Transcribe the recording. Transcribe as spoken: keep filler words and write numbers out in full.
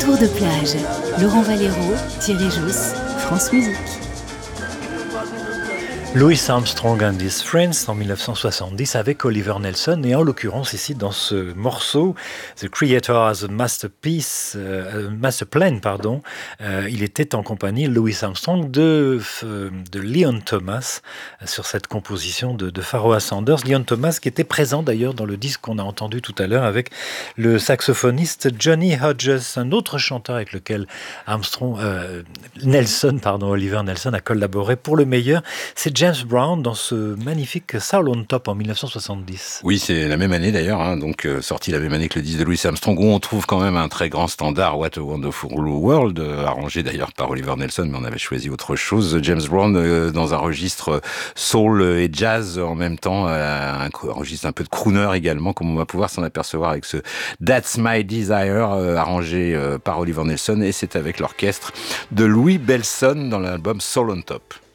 Tour de plage. Laurent Valero, Thierry Jousse, France Musique. Louis Armstrong and His Friends en dix-neuf cent soixante-dix avec Oliver Nelson, et en l'occurrence ici dans ce morceau The Creator Has a Masterpiece, euh, Master Plan pardon, euh, il était en compagnie Louis Armstrong de, de Leon Thomas sur cette composition de, de Pharoah Sanders. Leon Thomas qui était présent d'ailleurs dans le disque qu'on a entendu tout à l'heure avec le saxophoniste Johnny Hodges, un autre chanteur avec lequel Armstrong, euh, Nelson pardon, Oliver Nelson a collaboré pour le meilleur. C'est James Brown dans ce magnifique Soul on Top en dix-neuf cent soixante-dix. Oui, c'est la même année d'ailleurs, hein, donc euh, sorti la même année que le disque de Louis Armstrong, où on trouve quand même un très grand standard, What a Wonderful World, euh, arrangé d'ailleurs par Oliver Nelson, mais on avait choisi autre chose. James Brown euh, dans un registre soul et jazz en même temps, euh, un registre un peu de crooner également, comme on va pouvoir s'en apercevoir avec ce That's My Desire, euh, arrangé euh, par Oliver Nelson, et c'est avec l'orchestre de Louis Bellson dans l'album Soul on Top.